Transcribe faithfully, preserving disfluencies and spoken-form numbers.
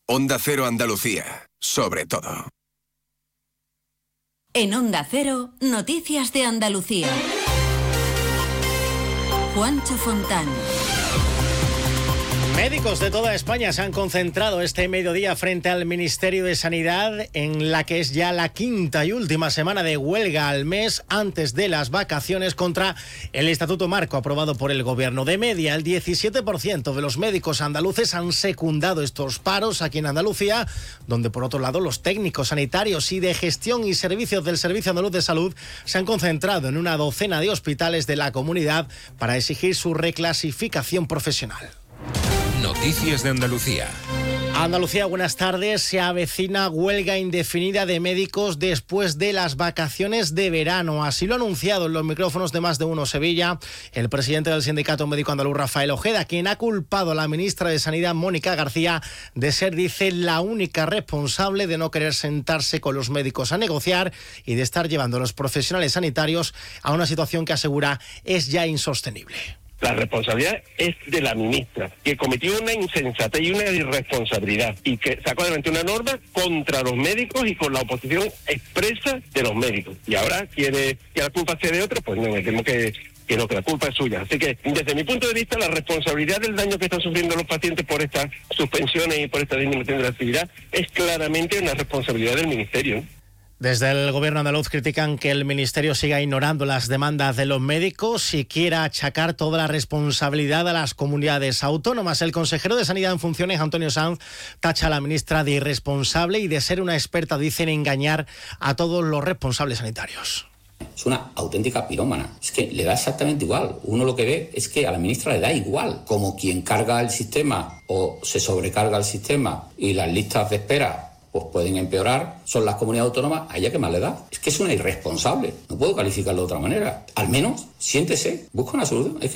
Onda Cero Andalucía, sobre todo. En Onda Cero, Noticias de Andalucía. Juancho Fontán. Médicos de toda España se han concentrado este mediodía frente al Ministerio de Sanidad, en la que es ya la quinta y última semana de huelga al mes antes de las vacaciones, contra el Estatuto Marco aprobado por el Gobierno. De media, el diecisiete por ciento de los médicos andaluces han secundado estos paros aquí en Andalucía, donde por otro lado los técnicos sanitarios y de gestión y servicios del Servicio Andaluz de Salud se han concentrado en una docena de hospitales de la comunidad para exigir su reclasificación profesional. Noticias de Andalucía. Andalucía, buenas tardes. Se avecina huelga indefinida de médicos después de las vacaciones de verano. Así lo ha anunciado en los micrófonos de Más de Uno Sevilla el presidente del Sindicato Médico Andaluz, Rafael Ojeda, quien ha culpado a la ministra de Sanidad, Mónica García, de ser, dice, la única responsable de no querer sentarse con los médicos a negociar y de estar llevando a los profesionales sanitarios a una situación que asegura es ya insostenible. La responsabilidad es de la ministra, que cometió una insensatez y una irresponsabilidad y que sacó adelante una norma contra los médicos y con la oposición expresa de los médicos. Y ahora quiere que la culpa sea de otro, pues no, me temo que, que no, que la culpa es suya. Así que, desde mi punto de vista, la responsabilidad del daño que están sufriendo los pacientes por estas suspensiones y por esta disminución de la actividad es claramente una responsabilidad del Ministerio. Desde el Gobierno andaluz critican que el Ministerio siga ignorando las demandas de los médicos y quiera achacar toda la responsabilidad a las comunidades autónomas. El consejero de Sanidad en funciones, Antonio Sanz, tacha a la ministra de irresponsable y de ser una experta, dicen, en engañar a todos los responsables sanitarios. Es una auténtica pirómana. Es que le da exactamente igual. Uno lo que ve es que a la ministra le da igual. Como quien carga el sistema o se sobrecarga el sistema y las listas de espera pues pueden empeorar, son las comunidades autónomas, a ella que más le da. Es que es una irresponsable, no puedo calificarlo de otra manera. Al menos, siéntese, busca una solución. Es que